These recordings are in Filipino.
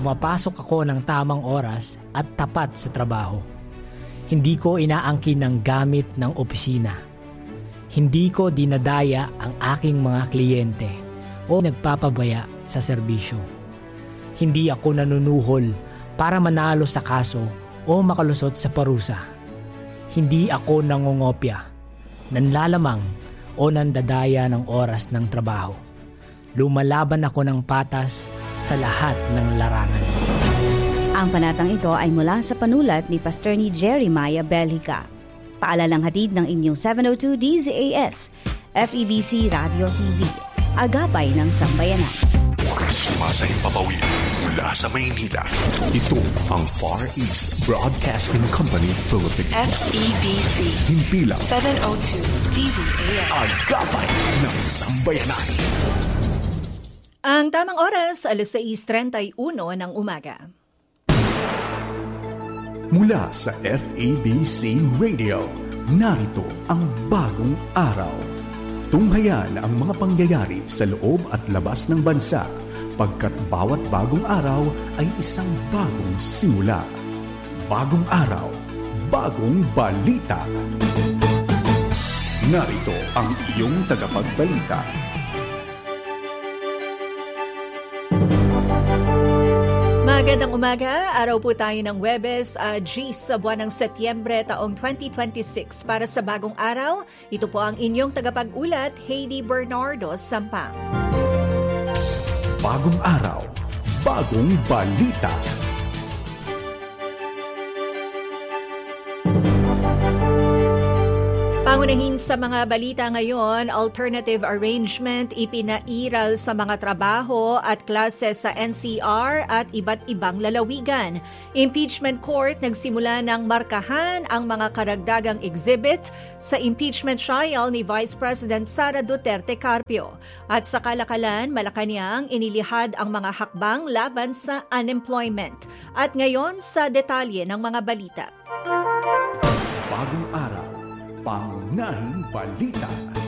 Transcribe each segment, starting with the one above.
Pumapasok ako ng tamang oras at tapat sa trabaho. Hindi ko inaangkin ng gamit ng opisina. Hindi ko dinadaya ang aking mga kliyente o nagpapabaya sa serbisyo. Hindi ako nanunuhol para manalo sa kaso o makalusot sa parusa. Hindi ako nangongopya, nanlalamang o nandadaya ng oras ng trabaho. Lumalaban ako ng patas sa lahat ng larangan. Ang panatang ito ay mula sa panulat ni Pastor ni Jeremiah Belhica. Paalalang hatid ng inyong 702 DZAS, FEBC Radio TV. Agapay ng Sambayanan. Sumasahing papawid mula sa Maynila. Ito ang Far East Broadcasting Company Philippines. FEBC. Himpilang 702 DZAS. Agapay ng Sambayanan. Ang tamang oras, 6:31 ng umaga. Mula sa FEBC Radio, narito ang bagong araw. Tunghayan ang mga pangyayari sa loob at labas ng bansa, pagkat bawat bagong araw ay isang bagong simula. Bagong araw, bagong balita. Narito ang iyong tagapagbalita. Magandang umaga, araw po tayo ng Huwebes, Gis sa buwan ng Setyembre taong 2026. Para sa bagong araw, ito po ang inyong tagapag-ulat, Heidi Bernardo Sampang. Bagong araw, bagong balita. Pangunahin sa mga balita ngayon, alternative arrangement ipinairal sa mga trabaho at klase sa NCR at iba't ibang lalawigan. Impeachment Court nagsimula ng markahan ang mga karagdagang exhibit sa impeachment trial ni Vice President Sara Duterte Carpio. At sa Kalakalan, Malacanang, inilihad ang mga hakbang laban sa unemployment. At ngayon sa detalye ng mga balita. Bagong araw, pangunahing balita.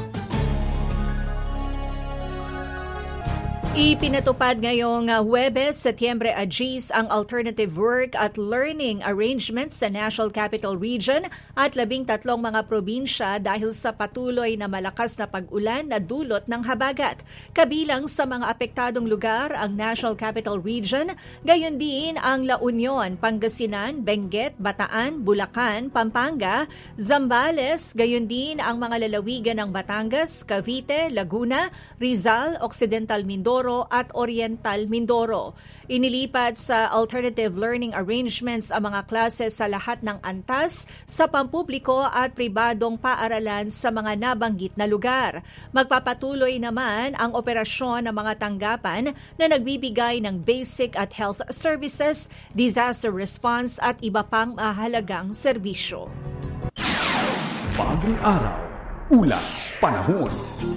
Ipinatupad ngayong Huwebes, Setyembre 10 ang alternative work at learning arrangements sa National Capital Region at 13 mga probinsya dahil sa patuloy na malakas na pag-ulan na dulot ng habagat. Kabilang sa mga apektadong lugar ang National Capital Region, gayon din ang La Union, Pangasinan, Benguet, Bataan, Bulacan, Pampanga, Zambales, gayon din ang mga lalawigan ng Batangas, Cavite, Laguna, Rizal, Occidental Mindoro at Oriental Mindoro. Inilipat sa alternative learning arrangements ang mga klase sa lahat ng antas sa pampubliko at pribadong paaralan sa mga nabanggit na lugar. Magpapatuloy naman ang operasyon ng mga tanggapan na nagbibigay ng basic at health services, disaster response at iba pang mahalagang serbisyo. Bagong araw, ulat, panahon.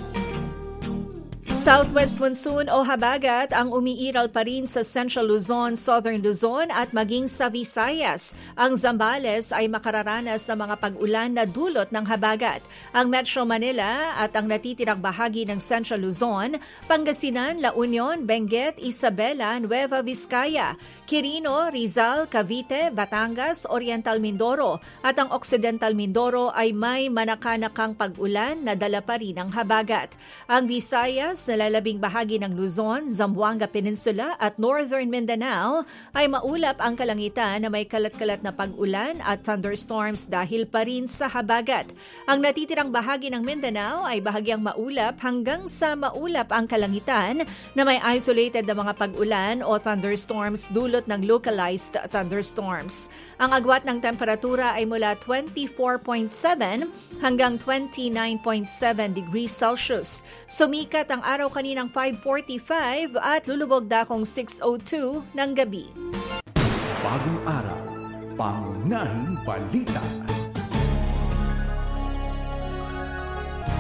Southwest monsoon o habagat ang umiiral pa rin sa Central Luzon, Southern Luzon at maging sa Visayas. Ang Zambales ay makararanas ng mga pag-ulan na dulot ng habagat. Ang Metro Manila at ang natitirang bahagi ng Central Luzon, Pangasinan, La Union, Benguet, Isabela, Nueva Vizcaya, Quirino, Rizal, Cavite, Batangas, Oriental Mindoro at ang Occidental Mindoro ay may manakanakang pag-ulan na dala pa rin ng habagat. Ang Visayas, nalalabing bahagi ng Luzon, Zamboanga Peninsula at Northern Mindanao ay maulap ang kalangitan na may kalat-kalat na pag-ulan at thunderstorms dahil pa rin sa habagat. Ang natitirang bahagi ng Mindanao ay bahagyang maulap hanggang sa maulap ang kalangitan na may isolated na mga pag-ulan o thunderstorms dulot ng localized thunderstorms. Ang agwat ng temperatura ay mula 24.7 hanggang 29.7 degrees Celsius. Sumikat ang araw kaninang 5:45 at lulubog dakong 6:02 ng gabi. Bagong araw, pangunahing balita.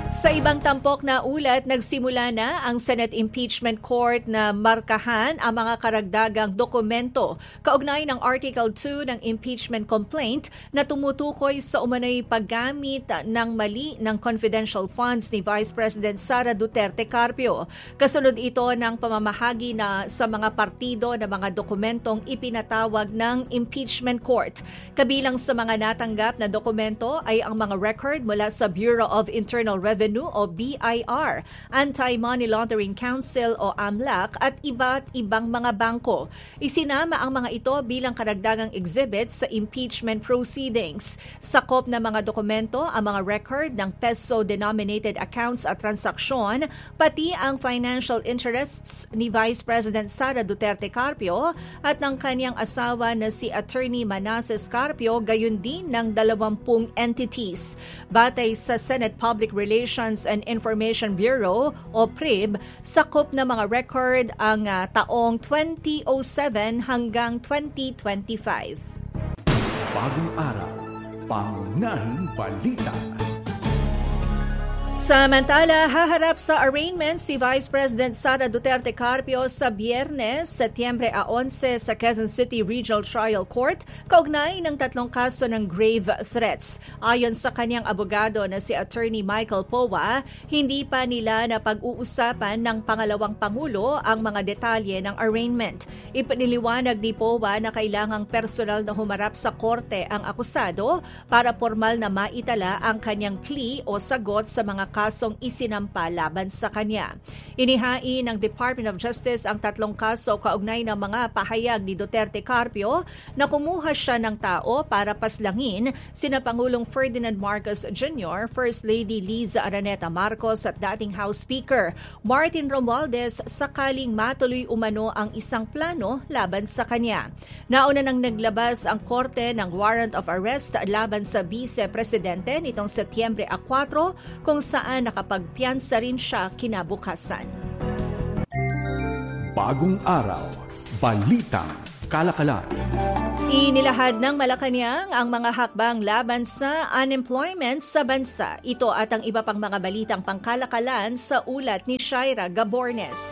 Sa ibang tampok na ulat, nagsimula na ang Senate Impeachment Court na markahan ang mga karagdagang dokumento kaugnay ng Article 2 ng impeachment complaint na tumutukoy sa umano'y paggamit ng mali ng confidential funds ni Vice President Sara Duterte Carpio. Kasunod ito ng pamamahagi na sa mga partido na mga dokumentong ipinatawag ng impeachment court. Kabilang sa mga natanggap na dokumento ay ang mga record mula sa Bureau of Internal Revenue o BIR, Anti-Money Laundering Council o AMLAC at iba't ibang mga bangko. Isinama ang mga ito bilang karagdagang exhibits sa impeachment proceedings. Sakop na mga dokumento ang mga record ng peso-denominated accounts at transaksyon, pati ang financial interests ni Vice President Sara Duterte Carpio at ng kanyang asawa na si Attorney Manasseh Carpio, gayon din ng 20 entities. Batay sa Senate Public Relations and Information Bureau o PRIB, sakop na mga record ang taong 2007 hanggang 2025. Bagong araw, pangunahing balita. Samantala, haharap sa arraignment si Vice President Sara Duterte Carpio sa Biyernes, Setyembre 11 sa Quezon City Regional Trial Court, kaugnay ng 3 kaso ng grave threats. Ayon sa kanyang abogado na si Attorney Michael Powa, hindi pa nila napag-uusapan ng pangalawang Pangulo ang mga detalye ng arraignment. Ipiniliwanag ni Powa na kailangang personal na humarap sa korte ang akusado para formal na maitala ang kanyang plea o sagot sa mga kasong isinampa laban sa kanya. Inihain ng Department of Justice ang 3 kaso kaugnay ng mga pahayag ni Duterte Carpio na kumuha siya ng tao para paslangin sina Pangulong Ferdinand Marcos Jr., First Lady Liza Araneta Marcos at dating House Speaker Martin Romualdez sakaling matuloy umano ang isang plano laban sa kanya. Nauna nang naglabas ang korte ng warrant of arrest laban sa Vice-Presidente nitong Setyembre 4 kung saan nakapagpiyansa rin siya kinabukasan. Bagong araw, balitang kalakalan. Inilahad ng Malacanang ang mga hakbang laban sa unemployment sa bansa. Ito at ang iba pang mga balitang pangkalakalan sa ulat ni Shaira Gabornes.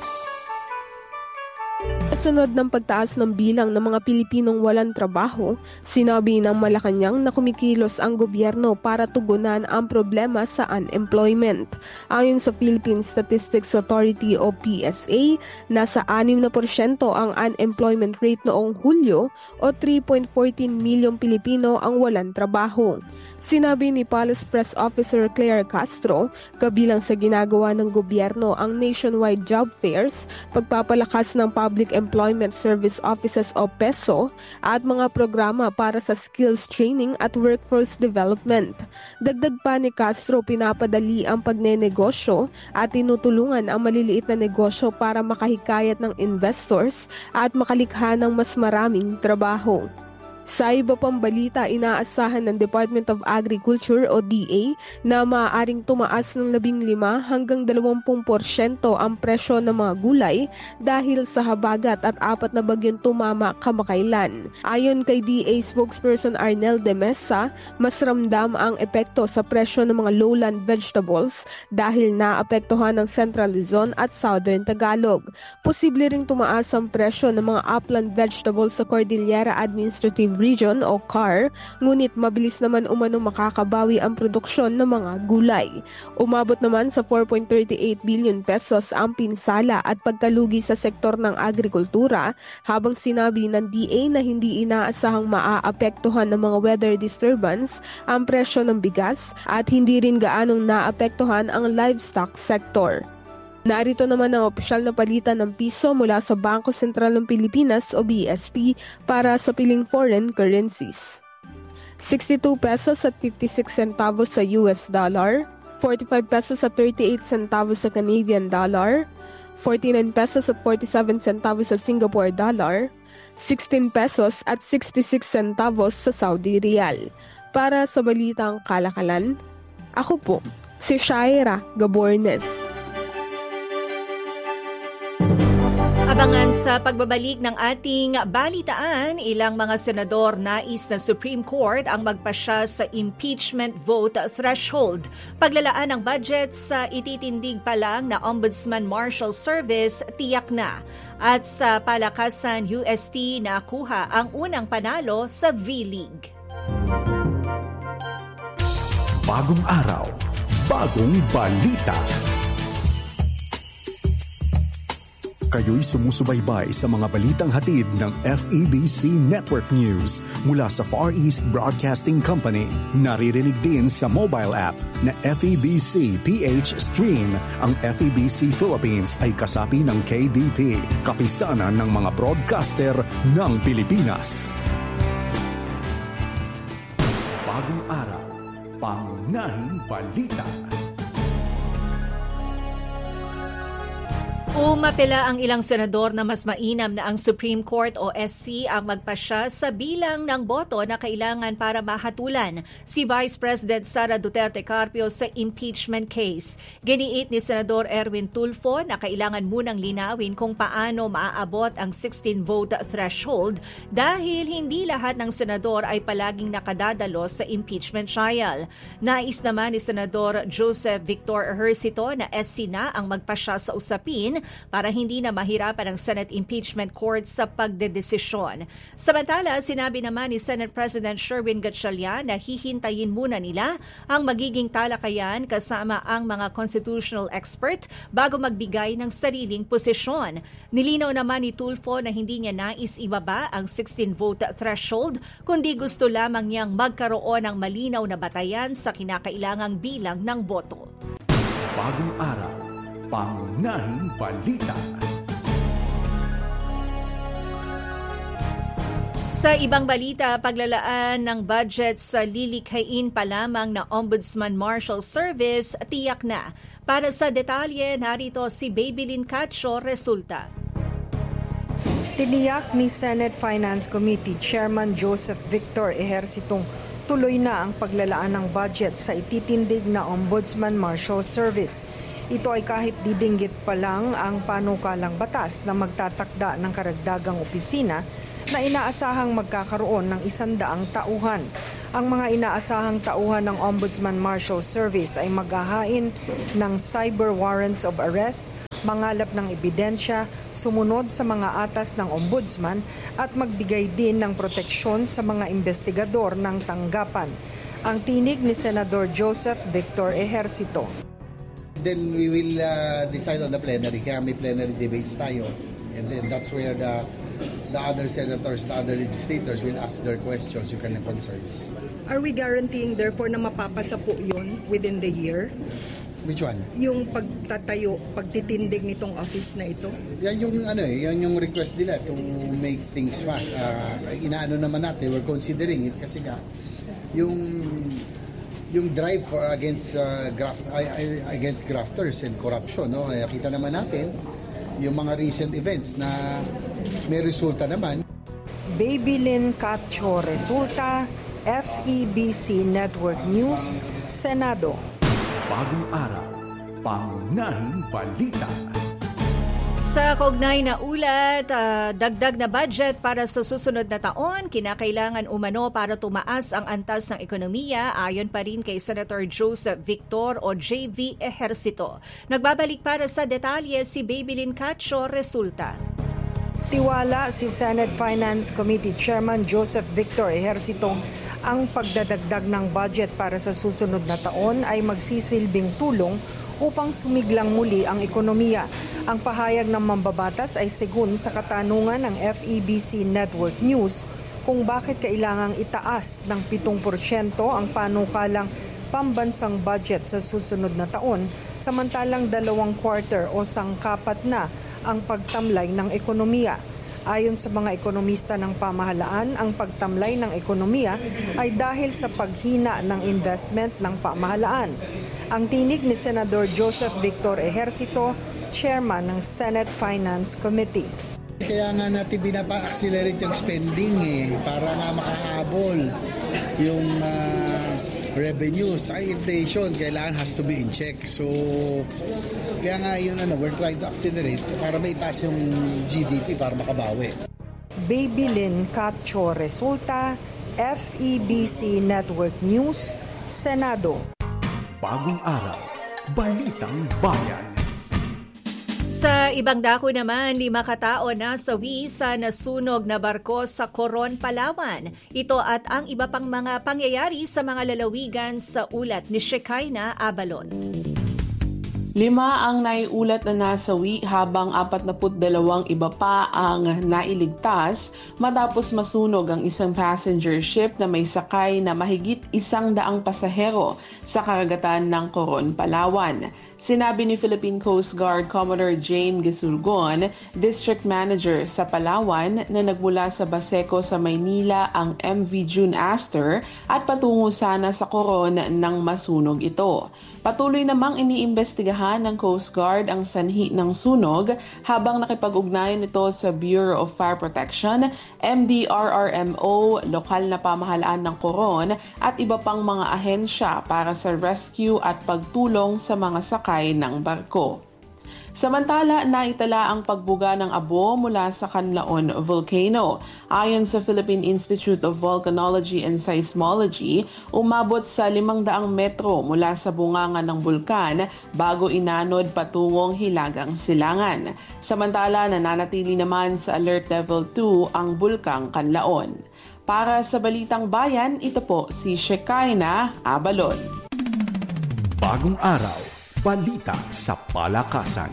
Sunod ng pagtaas ng bilang ng mga Pilipinong walang trabaho, sinabi ng Malacanang na kumikilos ang gobyerno para tugunan ang problema sa unemployment. Ayon sa Philippine Statistics Authority o PSA, nasa 6% ang unemployment rate noong Hulyo o 3.14 milyong Pilipino ang walang trabaho. Sinabi ni Palace Press Officer Claire Castro, kabilang sa ginagawa ng gobyerno ang nationwide job fairs, pagpapalakas ng Public Employment Service Offices o PESO at mga programa para sa skills training at workforce development. Dagdag pa ni Castro, pinapadali ang pagnenegosyo at tinutulungan ang maliliit na negosyo para makahikayat ng investors at makalikha ng mas maraming trabaho. Sa iba pang balita, inaasahan ng Department of Agriculture o DA na maaaring tumaas ng 15 hanggang 20% ang presyo ng mga gulay dahil sa habagat at 4 na bagyong tumama kamakailan. Ayon kay DA spokesperson Arnel de Mesa, mas ramdam ang epekto sa presyo ng mga lowland vegetables dahil naapektuhan ng Central Luzon at Southern Tagalog. Posible ring tumaas ang presyo ng mga upland vegetables sa Cordillera Administrative Region o CAR, ngunit mabilis naman umano makakabawi ang produksyon ng mga gulay. Umabot naman sa 4.38 billion pesos ang pinsala at pagkalugi sa sektor ng agrikultura, habang sinabi ng DA na hindi inaasahang maaapektuhan ng mga weather disturbance ang presyo ng bigas at hindi rin gaanong naapektuhan ang livestock sector. Narito naman ang opisyal na palitan ng piso mula sa Bangko Sentral ng Pilipinas o BSP para sa piling foreign currencies. 62 pesos at 56 centavos sa US dollar, 45 pesos at 38 centavos sa Canadian dollar, 49 pesos at 47 centavos sa Singapore dollar, 16 pesos at 66 centavos sa Saudi Riyal. Para sa balitang kalakalan, ako po si Shaira Gabornes. Abangan sa pagbabalik ng ating balitaan, ilang mga senador nais na Supreme Court ang magpasya sa impeachment vote threshold. Paglalaan ng budget sa ititindig pa lang na Ombudsman Marshal Service tiyak na. At sa palakasan UST nakuha ang unang panalo sa V-League. Bagong araw, bagong balita. Kayo'y sumusubaybay sa mga balitang hatid ng FEBC Network News mula sa Far East Broadcasting Company. Naririnig din sa mobile app na FEBC PH Stream. Ang FEBC Philippines ay kasapi ng KBP, kapisanan ng mga broadcaster ng Pilipinas. Bagong araw, pangunahing balita. Umapela ang ilang senador na mas mainam na ang Supreme Court o SC ang magpasya sa bilang ng boto na kailangan para mahatulan si Vice President Sara Duterte Carpio sa impeachment case. Giniit ni Senador Erwin Tulfo na kailangan munang linawin kung paano maaabot ang 16-vote threshold dahil hindi lahat ng senador ay palaging nakadadalo sa impeachment trial. Nais naman ni Senador Joseph Victor Ejercito na SC na ang magpasya sa usapin para hindi na mahirapan ang Senate Impeachment Court sa pagdedesisyon. Samantala, sinabi naman ni Senate President Sherwin Gatchalian na hihintayin muna nila ang magiging talakayan kasama ang mga constitutional expert bago magbigay ng sariling posisyon. Nilinaw naman ni Tulfo na hindi niya nais ibaba ang 16-vote threshold kundi gusto lamang niyang magkaroon ng malinaw na batayan sa kinakailangang bilang ng boto. Bagong araw, pangunahing balita. Sa ibang balita, paglalaan ng budget sa lilikhain pa lamang na Ombudsman Marshal Service tiyak na. Para sa detalye, narito si Babylin Cacho resulta. Tiniyak ni Senate Finance Committee Chairman Joseph Victor Ejercitong tuloy na ang paglalaan ng budget sa ititindig na Ombudsman Marshal Service. Ito ay kahit didinggit pa lang ang panukalang batas na magtatakda ng karagdagang opisina na inaasahang magkakaroon ng 100 tauhan. Ang mga inaasahang tauhan ng Ombudsman Marshal Service ay maghahain ng cyber warrants of arrest, mangalap ng ebidensya, sumunod sa mga atas ng Ombudsman at magbigay din ng proteksyon sa mga investigador ng tanggapan. Ang tinig ni Senador Joseph Victor Ejercito. Then we will decide on the plenary. Kaya may plenary debates tayo. And then that's where the other senators, the other legislators will ask their questions, you can concerns. Are we guaranteeing therefore na mapapasa po yun within the year? Which one? Yung pagtatayo, pagtitindig nitong office na ito? Yan yung yan yung request nila to make things fast. Inaano naman natin, we're considering it kasi nga yung drive for against grafters and corruption, no? Kita naman natin yung mga recent events na may resulta naman. Babylin Cacho resulta, FEBC Network News, Senado. Bagong araw, pangunahing balita. Sa kaugnay na ulat, dagdag na budget para sa susunod na taon, kinakailangan umano para tumaas ang antas ng ekonomiya ayon pa rin kay Senator Joseph Victor o JV Ejercito. Nagbabalik para sa detalye si Babylin Cacho resulta. Tiwala si Senate Finance Committee Chairman Joseph Victor Ejercito ang pagdadagdag ng budget para sa susunod na taon ay magsisilbing tulong upang sumiglang muli ang ekonomiya. Ang pahayag ng mambabatas ay segun sa katanungan ng FEBC Network News kung bakit kailangang itaas ng 7% ang panukalang pambansang budget sa susunod na taon samantalang 2 quarter o sangkapat na ang pagtamlay ng ekonomiya. Ayon sa mga ekonomista ng pamahalaan, ang pagtamlay ng ekonomiya ay dahil sa paghina ng investment ng pamahalaan. Ang tinig ni Senador Joseph Victor Ejercito, Chairman ng Senate Finance Committee. Kaya nga natin binapa-accelerate yung spending para nga makahabol yung revenues, ay inflation, kailangan has to be in check. So, kaya nga yun, we're trying to accelerate para maitaas yung GDP para makabawi. Babylin Cacho resulta, FEBC Network News, Senado. Bagong araw, Balitang Bayan. Sa ibang dako naman, 5 katao na sawi sa nasunog na barko sa Coron, Palawan. Ito at ang iba pang mga pangyayari sa mga lalawigan sa ulat ni Shekinah Abalon. 5 ang naiulat na nasawi habang 42 iba pa ang nailigtas matapos masunog ang isang passenger ship na may sakay na mahigit 100 pasahero sa karagatan ng Coron, Palawan. Sinabi ni Philippine Coast Guard Commodore Jane Gesurgon, District Manager sa Palawan, na nagmula sa Baseco sa Maynila ang MV June Astor at patungo sana sa Coron nang masunog ito. Patuloy namang iniimbestigahan ng Coast Guard ang sanhi ng sunog habang nakipag-ugnayan ito sa Bureau of Fire Protection, MDRRMO, lokal na pamahalaan ng Coron at iba pang mga ahensya para sa rescue at pagtulong sa mga sakay ng barko. Samantala, naitala ang pagbuga ng abo mula sa Canlaon Volcano. Ayon sa Philippine Institute of Volcanology and Seismology, umabot sa 500 metro mula sa bunganga ng bulkan bago inanod patungong Hilagang Silangan. Samantala, nananatili naman sa Alert Level 2 ang bulkang Canlaon. Para sa Balitang Bayan, ito po si Shekinah Abalon. Bagong araw, balita sa palakasan.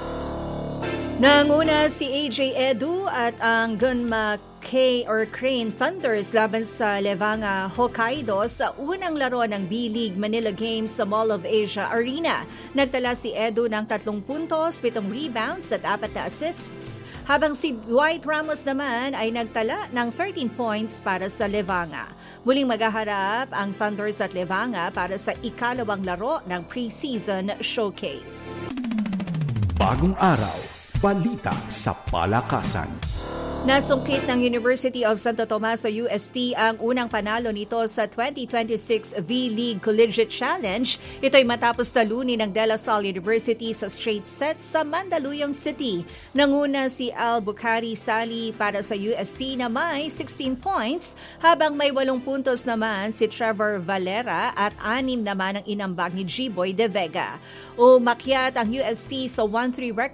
Nanguna si AJ Edu at ang Gunma Crane Thunders laban sa Levanga Hokkaido sa unang laro ng B-League Manila Games sa Mall of Asia Arena. Nagtala si Edu ng 3 puntos, 7 rebounds at 4 na assists, habang si Dwight Ramos naman ay nagtala ng 13 points para sa Levanga. Muling maghaharap ang Thunders at Levanga para sa ikalawang laro ng preseason showcase. Bagong araw, balita sa palakasan. Nasungkit ng University of Santo Tomas sa UST ang unang panalo nito sa 2026 V-League Collegiate Challenge. Ito'y matapos talunin ng De La Salle University sa straight set sa Mandaluyong City. Nanguna si Al Bukhari Sali para sa UST na may 16 points, habang may 8 puntos naman si Trevor Valera at 6 naman ang inambag ni G-Boy De Vega. Umakyat ang UST sa 1-3 record